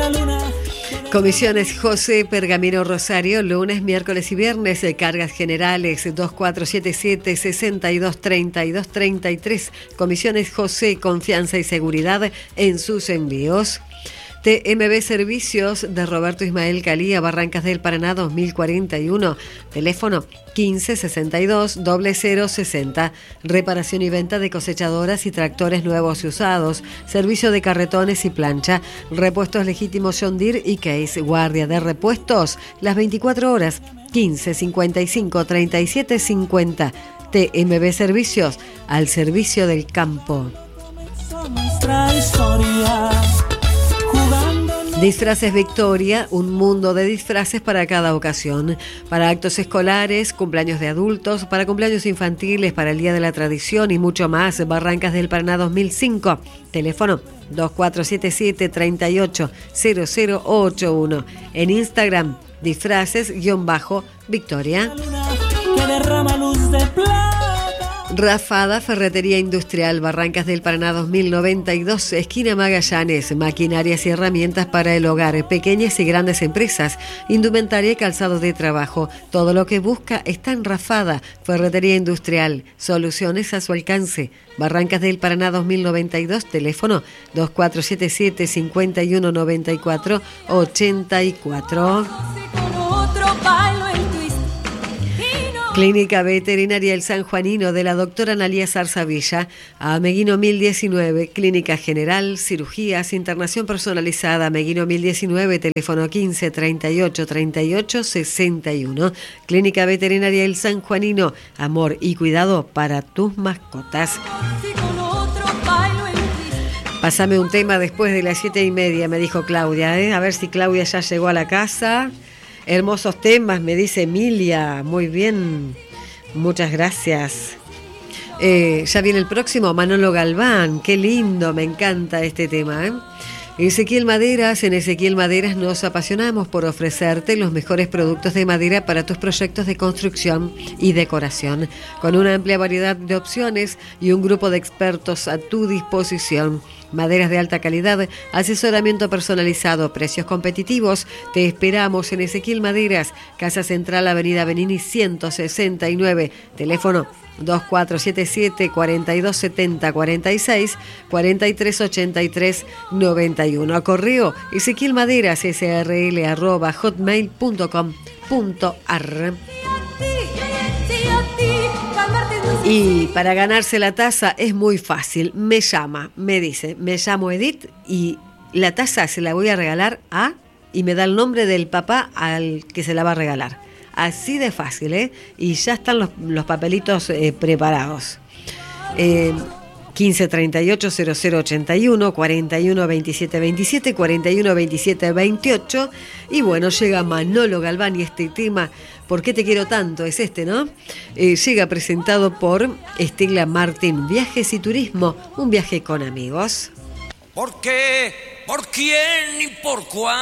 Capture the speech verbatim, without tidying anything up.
Comisiones José Pergamino Rosario, lunes, miércoles y viernes, de cargas generales dos cuatro siete siete, seis dos tres dos tres tres. Comisiones José, confianza y seguridad en sus envíos. T M B Servicios de Roberto Ismael Calía, Barrancas del Paraná dos mil cuarenta y uno, teléfono quince sesenta y dos cero cero sesenta, reparación y venta de cosechadoras y tractores nuevos y usados, servicio de carretones y plancha, repuestos legítimos John Deere y Case, guardia de repuestos las veinticuatro horas, quince cincuenta y cinco treinta y siete cincuenta. T M B Servicios, al servicio del campo. Disfraces Victoria, un mundo de disfraces para cada ocasión, para actos escolares, cumpleaños de adultos, para cumpleaños infantiles, para el Día de la Tradición y mucho más. Barrancas del Paraná dos mil cinco, teléfono dos cuatro siete siete, tres ocho cero cero ocho uno. En Instagram, disfraces-victoria. Rafada, Ferretería Industrial, Barrancas del Paraná dos mil noventa y dos, esquina Magallanes, maquinarias y herramientas para el hogar, pequeñas y grandes empresas, indumentaria y calzado de trabajo. Todo lo que busca está en Rafada, Ferretería Industrial, soluciones a su alcance. Barrancas del Paraná dos mil noventa y dos, teléfono dos cuatro siete siete, cinco uno nueve cuatro ocho cuatro. Clínica Veterinaria El San Juanino de la doctora Analía Zarzavilla, a Meguino mil diecinueve, Clínica General, Cirugías, Internación Personalizada, Meguino mil diecinueve, teléfono quince treinta y ocho treinta y ocho sesenta y uno. Clínica Veterinaria El San Juanino, amor y cuidado para tus mascotas. Pásame un tema después de las siete y media, me dijo Claudia, ¿eh? A ver si Claudia ya llegó a la casa. Hermosos temas, me dice Emilia. Muy bien, muchas gracias. Eh, ya viene el próximo, Manolo Galván. Qué lindo, me encanta este tema, ¿eh? Ezequiel Maderas, en Ezequiel Maderas nos apasionamos por ofrecerte los mejores productos de madera para tus proyectos de construcción y decoración, con una amplia variedad de opciones y un grupo de expertos a tu disposición. Maderas de alta calidad, asesoramiento personalizado, precios competitivos. Te esperamos en Ezequiel Maderas, Casa Central, Avenida Benini ciento sesenta y nueve, teléfono dos cuatro siete siete, cuatro dos siete cero, cuatro seis, cuatro tres ocho tres, nueve uno. A correo Ezequiel Maderas, srl arroba hotmail punto com punto ar. Y para ganarse la taza es muy fácil. Me llama, me dice, me llamo Edith y la taza se la voy a regalar a... y me da el nombre del papá al que se la va a regalar. Así de fácil, ¿eh? Y ya están los, los papelitos eh, preparados. Eh, quince treinta y ocho, cero cero ochenta y uno, cuarenta y uno veintisiete veintisiete, cuarenta y uno veintisiete veintiocho. Y bueno, llega Manolo Galván y este tema, ¿por qué te quiero tanto? Es este, ¿no? Eh, llega presentado por Estela Martín, Viajes y Turismo, un viaje con amigos. ¿Por qué? ¿Por quién y por cuándo?